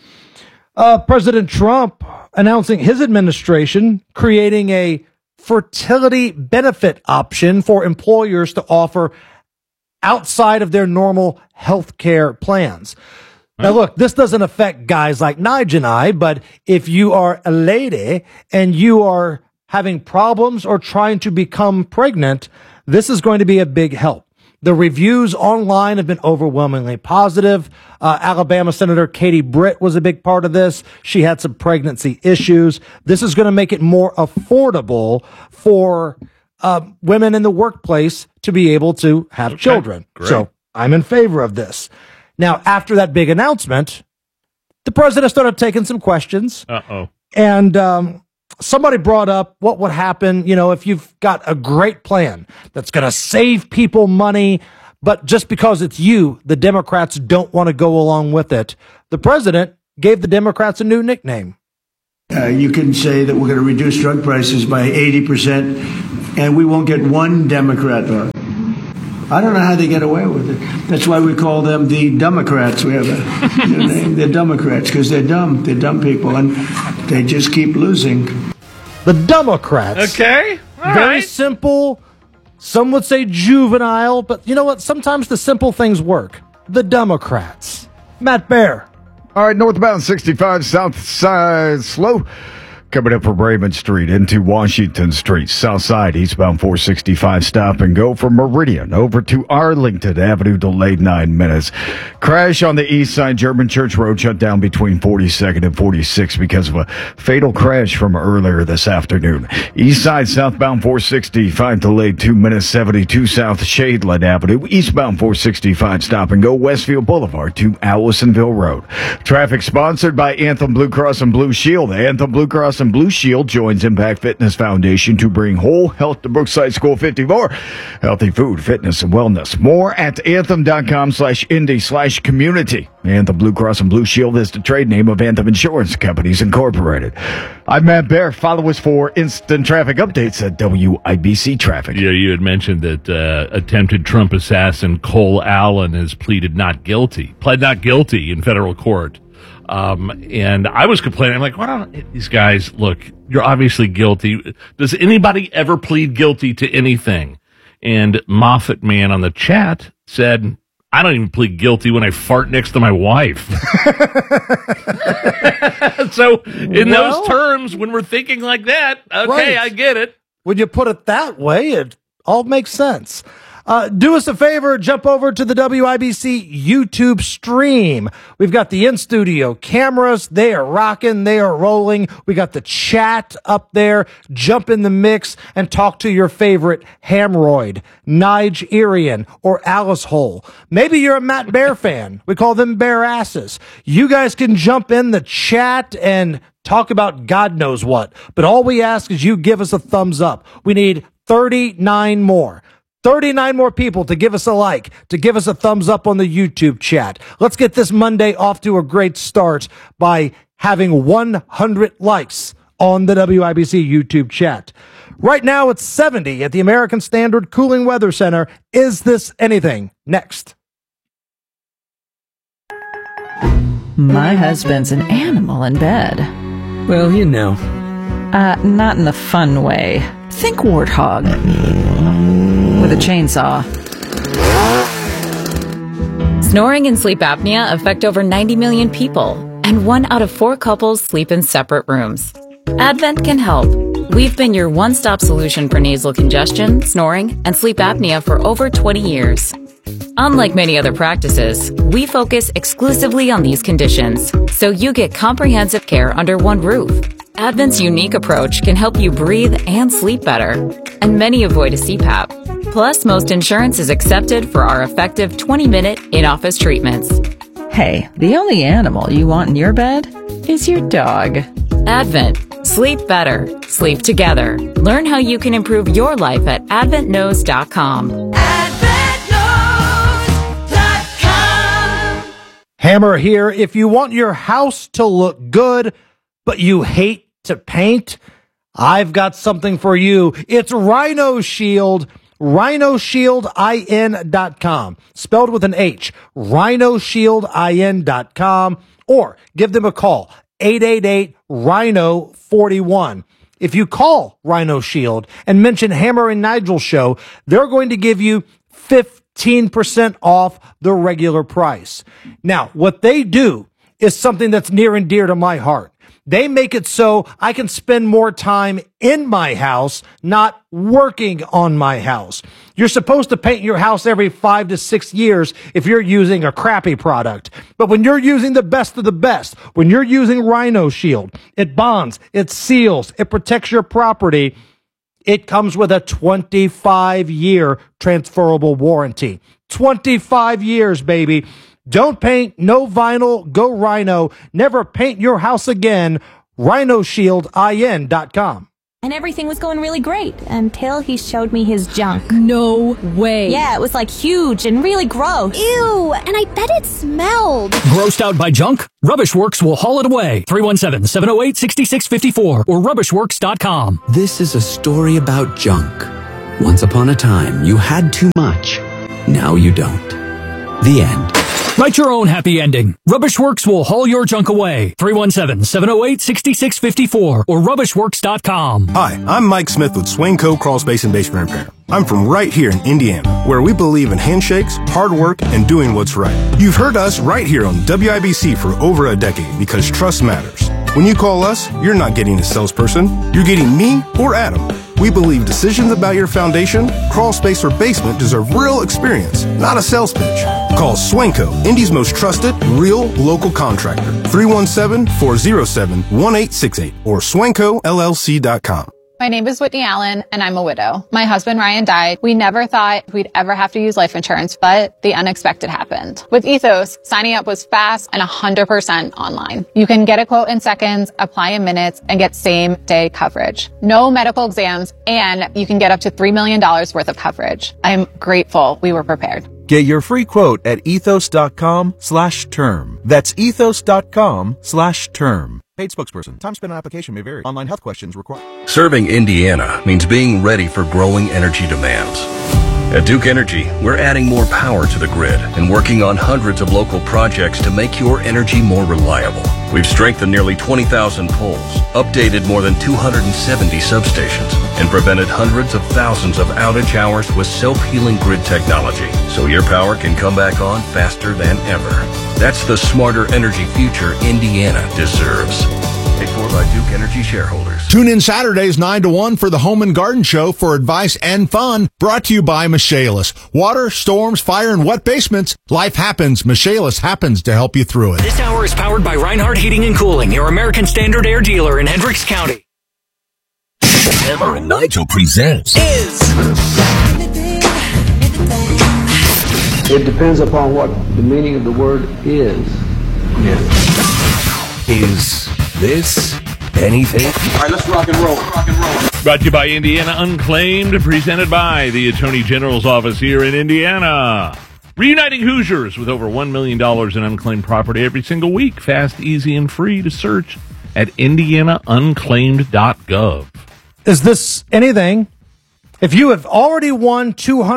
President Trump announcing his administration creating a fertility benefit option for employers to offer outside of their normal health care plans. Now, look, this doesn't affect guys like Nige and I, but if you are a lady and you are having problems or trying to become pregnant, this is going to be a big help. The reviews online have been overwhelmingly positive. Alabama Senator Katie Britt was a big part of this. She had some pregnancy issues. This is going to make it more affordable for women in the workplace to be able to have children. Great. So I'm in favor of this. Now, after that big announcement, the president started taking some questions. Uh-oh. And somebody brought up what would happen, if you've got a great plan that's going to save people money, but just because it's you, the Democrats don't want to go along with it. The president gave the Democrats a new nickname. You can say that we're going to reduce drug prices by 80%, and we won't get one Democrat. I don't know how they get away with it. That's why we call them the Democrats. We have a new name. They're Democrats because they're dumb. They're dumb people, and they just keep losing. The Democrats. Okay. All Very right. simple. Some would say juvenile, but you know what? Sometimes the simple things work. The Democrats. Matt Bear. All right, northbound 65, south side slow. Coming up from Raymond Street into Washington Street, south side, eastbound 465, stop and go from Meridian over to Arlington Avenue, delayed 9 minutes. Crash on the east side, German Church Road shut down between 42nd and 46 because of a fatal crash from earlier this afternoon. East side, southbound 465, delayed 2 minutes, 72 south Shadeland Avenue, eastbound 465, stop and go Westfield Boulevard to Allisonville Road. Traffic sponsored by Anthem Blue Cross and Blue Shield. Anthem Blue Cross and Blue Shield joins Impact Fitness Foundation to bring whole health to Brookside School 54. Healthy food, fitness, and wellness. More at anthem.com/indie/community. Anthem Blue Cross and Blue Shield is the trade name of Anthem Insurance Companies Incorporated. I'm Matt Bear. Follow us for instant traffic updates at WIBC Traffic. Yeah, you had mentioned that attempted Trump assassin Cole Allen has pled not guilty in federal court. And I was complaining. I'm like, why don't these guys, look, you're obviously guilty. Does anybody ever plead guilty to anything? And Moffat Man on the chat said, I don't even plead guilty when I fart next to my wife. So in those terms, when we're thinking like that, okay, right. I get it. When you put it that way, it all makes sense. Do us a favor, jump over to the WIBC YouTube stream. We've got the in-studio cameras. They are rocking. They are rolling. We got the chat up there. Jump in the mix and talk to your favorite Hamroid, Nige Irian, or Alice Hole. Maybe you're a Matt Bear fan. We call them Bear Asses. You guys can jump in the chat and talk about God knows what. But all we ask is you give us a thumbs up. We need 39 more. 39 more people to give us a like, to give us a thumbs up on the YouTube chat. Let's get this Monday off to a great start by having 100 likes on the WIBC YouTube chat. Right now it's 70 at the American Standard Cooling Weather Center. Is this anything? Next. My husband's an animal in bed. Well, you know. Not in the fun way. Think warthog. With a chainsaw. Snoring and sleep apnea affect over 90 million people, and 1 out of 4 couples sleep in separate rooms. Advent can help. We've been your one-stop solution for nasal congestion, snoring, and sleep apnea for over 20 years. Unlike many other practices, we focus exclusively on these conditions, so you get comprehensive care under one roof. Advent's unique approach can help you breathe and sleep better, and many avoid a CPAP. Plus, most insurance is accepted for our effective 20-minute in-office treatments. Hey, the only animal you want in your bed is your dog. Advent. Sleep better. Sleep together. Learn how you can improve your life at adventknows.com. Hammer here. If you want your house to look good, but you hate to paint, I've got something for you. It's Rhino Shield. rhinoshieldin.com, spelled with an H, rhinoshieldin.com, or give them a call, 888-RHINO-41. If you call Rhino Shield and mention Hammer and Nigel Show, they're going to give you 15% off the regular price. Now, what they do is something that's near and dear to my heart. They make it so I can spend more time in my house, not working on my house. You're supposed to paint your house every 5 to 6 years if you're using a crappy product. But when you're using the best of the best, when you're using Rhino Shield, it bonds, it seals, it protects your property. It comes with a 25-year transferable warranty. 25 years, baby. Don't paint, no vinyl, go Rhino. Never paint your house again. rhinoshieldin.com. And everything was going really great until he showed me his junk. No way. Yeah, it was like huge and really gross. Ew, and I bet it smelled. Grossed out by junk? Rubbish Works will haul it away. 317-708-6654 or rubbishworks.com. This is a story about junk. Once upon a time, you had too much. Now you don't. The end. Write your own happy ending. Rubbish Works will haul your junk away. 317-708-6654 or rubbishworks.com. Hi, I'm Mike Smith with Swainco Crawl Space and Basement Repair. I'm from right here in Indiana, where we believe in handshakes, hard work, and doing what's right. You've heard us right here on WIBC for over a decade because trust matters. When you call us, you're not getting a salesperson. You're getting me or Adam. We believe decisions about your foundation, crawl space, or basement deserve real experience, not a sales pitch. Call Swainco, Indy's most trusted, real local contractor. 317-407-1868 or swaincollc.com. My name is Whitney Allen, and I'm a widow. My husband, Ryan, died. We never thought we'd ever have to use life insurance, but the unexpected happened. With Ethos, signing up was fast and 100% online. You can get a quote in seconds, apply in minutes, and get same-day coverage. No medical exams, and you can get up to $3 million worth of coverage. I'm grateful we were prepared. Get your free quote at ethos.com/term. That's ethos.com/term. Paid spokesperson. Time spent on application may vary. Online health questions required. Serving Indiana means being ready for growing energy demands. At Duke Energy, we're adding more power to the grid and working on hundreds of local projects to make your energy more reliable. We've strengthened nearly 20,000 poles, updated more than 270 substations, and prevented hundreds of thousands of outage hours with self-healing grid technology, so your power can come back on faster than ever. That's the smarter energy future Indiana deserves. Paid for by Duke Energy shareholders. Tune in Saturdays 9 to 1 for the Home and Garden Show for advice and fun. Brought to you by Michaelis. Water, storms, fire, and wet basements. Life happens. Michaelis happens to help you through it. This hour is powered by Reinhardt Heating and Cooling, your American Standard Air dealer in Hendricks County. Hammer and Nigel presents It depends upon what the meaning of the word is. Is this anything? All right, let's rock and roll. Brought to you by Indiana Unclaimed, presented by the Attorney General's office here in Indiana. Reuniting Hoosiers with over $1 million in unclaimed property every single week. Fast, easy, and free to search at indianaunclaimed.gov. Is this anything? If you have already won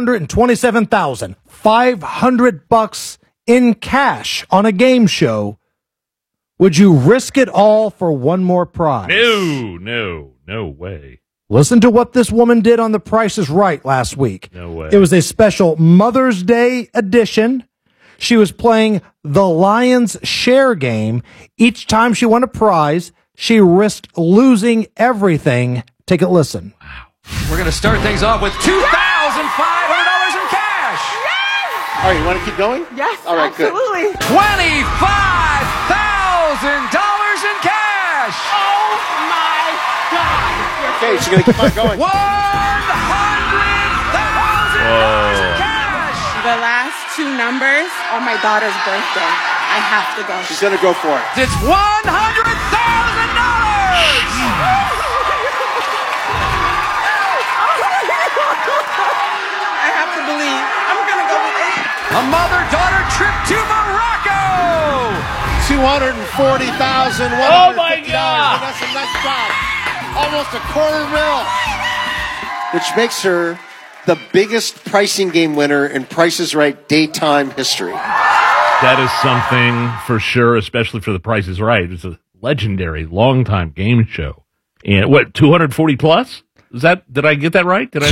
$227,500 in cash on a game show, would you risk it all for one more prize? No way. Listen to what this woman did on The Price is Right last week. No way. It was a special Mother's Day edition. She was playing the Lion's Share game. Each time she won a prize, she risked losing everything. Take a listen. Wow. We're going to start things off with $2,500 in cash. All right, you want to keep going? Yes, all right, absolutely. Good. $25,000 in cash. Oh, my God. Okay, she's going to keep on going. $100,000 in cash. The last two numbers are my daughter's birthday. I have to go. She's going to go for it. It's $100,000. I have to believe. I'm going to go with it. A mother-daughter trip to Morocco. $240,150. Oh, my God. That's a nice job. Almost $250,000. Which makes her the biggest pricing game winner in Price is Right daytime history. That is something for sure, especially for The Price is Right. It's a legendary, long-time game show. And what, 240 plus? Did I get that right? Did I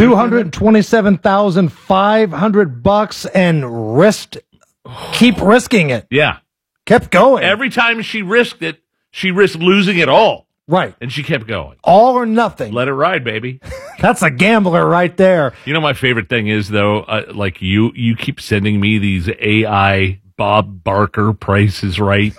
$227,500 and keep risking it. Yeah. Kept going. Every time she risked it, she risked losing it all. Right. And she kept going. All or nothing. Let it ride, baby. That's a gambler right there. You know, my favorite thing is, though, like you keep sending me these AI Bob Barker Price is Right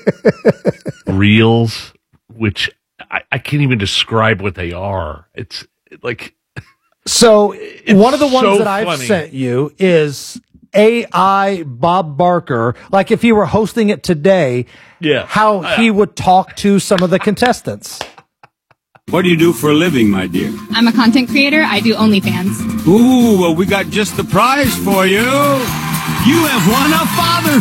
reels, which I can't even describe what they are. It's like... So, one of the ones so that I've funny. sent you is AI Bob Barker. Like, if he were hosting it today, how he would talk to some of the contestants. What do you do for a living, my dear? I'm a content creator. I do OnlyFans. Ooh, well, we got just the prize for you. You have won a father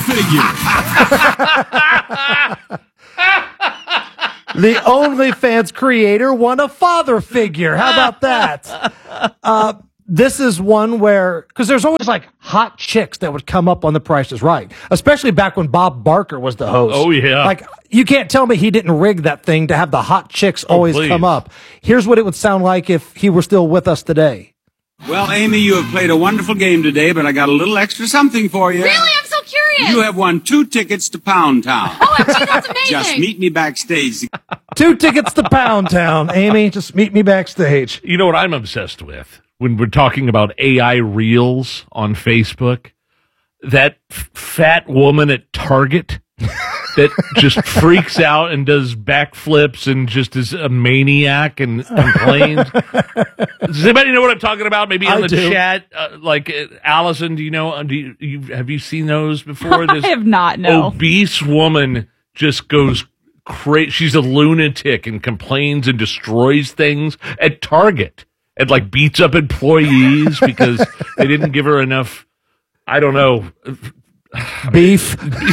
figure. The OnlyFans creator won a father figure. How about that? This is one where, because there's always like hot chicks that would come up on The Price is Right, especially back when Bob Barker was the host. Oh, yeah. Like, you can't tell me he didn't rig that thing to have the hot chicks always please. come up. Here's what it would sound like if he were still with us today. Well, Amy, you have played a wonderful game today, but I got a little extra something for you. Really? I'm so curious. You have won 2 tickets to Pound Town. OMG, that's amazing. Just meet me backstage. 2 tickets to Pound Town, Amy. Just meet me backstage. You know what I'm obsessed with? When we're talking about AI Reels on Facebook, that fat woman at Target that just freaks out and does backflips and just is a maniac and complains. Does anybody know what I'm talking about? Maybe on the chat, Allison, do you know? Have you seen those before? I have not, no. Obese woman just goes crazy. She's a lunatic and complains and destroys things at Target. And like beats up employees because they didn't give her enough, I don't know, beef.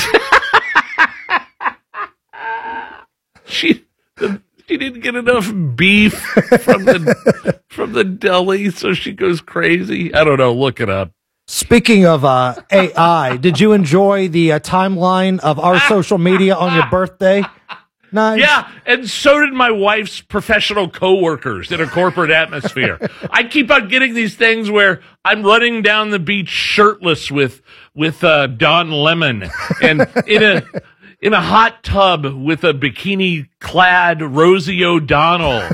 She didn't get enough beef from the deli, so she goes crazy. I don't know. Look it up. Speaking of AI, did you enjoy the timeline of our social media on your birthday? Nice. Yeah, and so did my wife's professional coworkers in a corporate atmosphere. I keep on getting these things where I'm running down the beach shirtless with Don Lemon and in a hot tub with a bikini clad Rosie O'Donnell,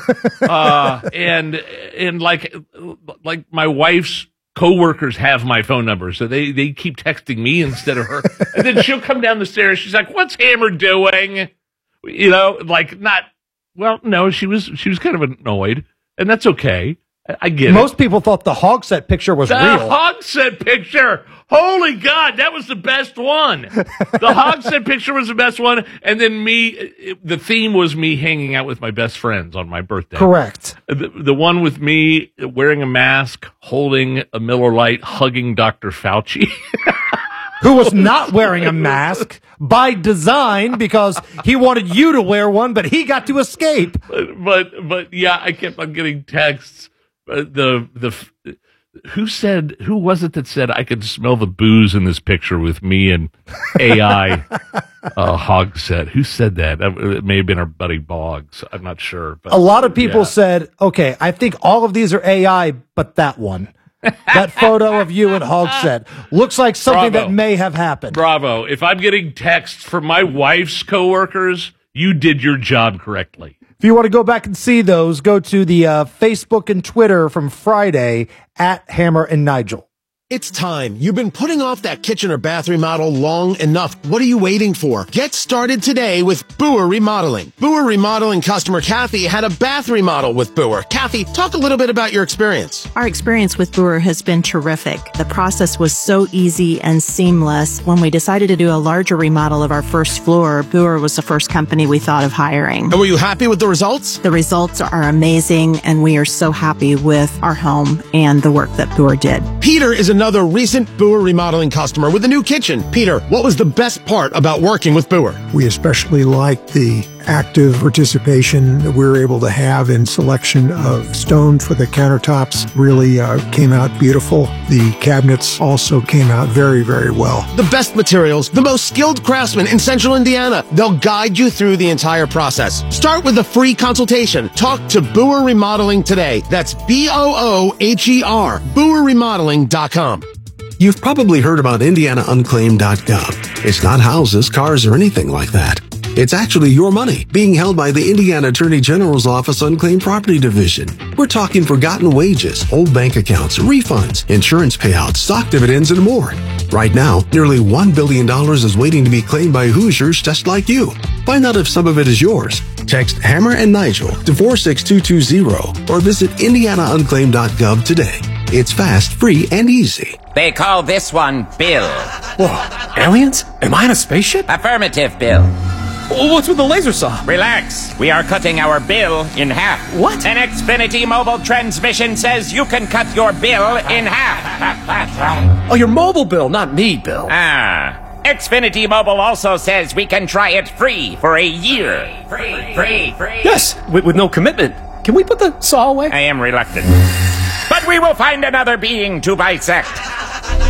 and like my wife's coworkers have my phone number, so they keep texting me instead of her, and then she'll come down the stairs. She's like, "What's Hammer doing?" You know, like no, she was kind of annoyed, and that's okay. I get it. Most people thought the Hogsett picture was real. The Hogsett picture. Holy God, that was the best one. The Hogsett picture was the best one, and then the theme was me hanging out with my best friends on my birthday. Correct. The one with me wearing a mask, holding a Miller Lite, hugging Dr. Fauci. Who was not wearing a mask by design because he wanted you to wear one, but he got to escape. But yeah, I kept on getting texts. Who was it that said I could smell the booze in this picture with me and AI Hogsett? Who said that? It may have been our buddy Boggs. I'm not sure. But a lot of people said, okay, I think all of these are AI, but that one. That photo of you and Hogsett looks like something that may have happened. Bravo. If I'm getting texts from my wife's coworkers, you did your job correctly. If you want to go back and see those, go to the Facebook and Twitter from Friday at Hammer and Nigel. It's time. You've been putting off that kitchen or bath remodel long enough. What are you waiting for? Get started today with Boer Remodeling. Boer Remodeling customer Kathy had a bath remodel with Boer. Kathy, talk a little bit about your experience. Our experience with Boer has been terrific. The process was so easy and seamless. When we decided to do a larger remodel of our first floor, Boer was the first company we thought of hiring. And were you happy with the results? The results are amazing, and we are so happy with our home and the work that Boer did. Peter is another recent Boer Remodeling customer with a new kitchen. Peter, what was the best part about working with Boer? We especially liked the active participation that we were able to have in selection of stone for the countertops really came out beautiful. The cabinets also came out very, very well. The best materials, the most skilled craftsmen in Central Indiana. They'll guide you through the entire process. Start with a free consultation. Talk to Boer Remodeling today. That's BOOHER, BoerRemodeling.com. You've probably heard about IndianaUnclaimed.gov. It's not houses, cars, or anything like that. It's actually your money being held by the Indiana Attorney General's Office Unclaimed Property Division. We're talking forgotten wages, old bank accounts, refunds, insurance payouts, stock dividends, and more. Right now, nearly $1 billion is waiting to be claimed by Hoosiers just like you. Find out if some of it is yours. Text Hammer and Nigel to 46220 or visit IndianaUnclaimed.gov today. It's fast, free, and easy. They call this one Bill. Whoa, aliens? Am I in a spaceship? Affirmative, Bill. What's with the laser saw? Relax. We are cutting our bill in half. What? An Xfinity mobile transmission says you can cut your bill in half. Oh, your mobile bill, not me, Bill. Xfinity Mobile also says we can try it free for a year. Free. Yes, with no commitment. Can we put the saw away? I am reluctant. But we will find another being to bisect.